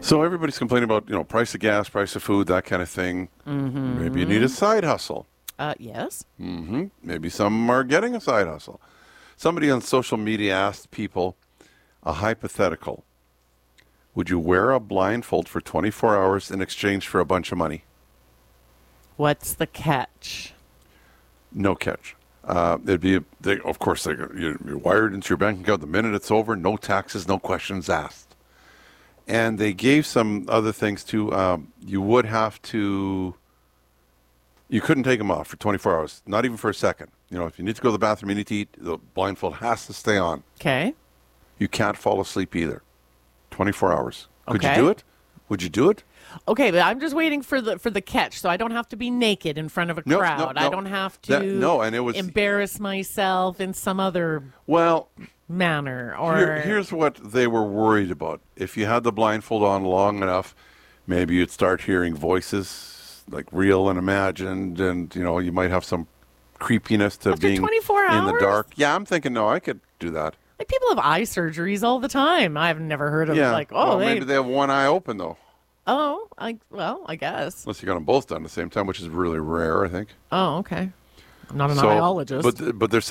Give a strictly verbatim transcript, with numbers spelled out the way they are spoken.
So everybody's complaining about, you know, price of gas, price of food, that kind of thing. Mm-hmm. Maybe you need a side hustle. Uh, yes. Mm-hmm. Maybe some are getting a side hustle. Somebody on social media asked people a hypothetical. Would you wear a blindfold for twenty-four hours in exchange for a bunch of money? What's the catch? No catch. Uh, it'd be, they, of course, they, you're, you're wired into your bank account the minute it's over. No taxes, no questions asked. And they gave some other things too. Um, you would have to, you couldn't take them off for twenty-four hours, not even for a second. You know, if you need to go to the bathroom, you need to eat, the blindfold has to stay on. Okay. You can't fall asleep either. twenty-four hours. Could Okay. you do it? Would you do it? Okay, but I'm just waiting for the for the catch, so I don't have to be naked in front of a No, no, crowd. no. I don't have to That- no, and it was- embarrass myself in some other Well, manner. Or Here, here's what they were worried about. If you had the blindfold on long enough, maybe you'd start hearing voices, like real and imagined, and, you know, you might have some creepiness to After being twenty-four in the hours? dark. Yeah, I'm thinking, no, I could do that. like people have eye surgeries all the time. I've never heard of Yeah. like oh well, they, maybe they have one eye open, though. oh I well I guess Unless you got them both done at the same time, which is really rare, I think. oh okay. I'm not an So, eyeologist. But, but there's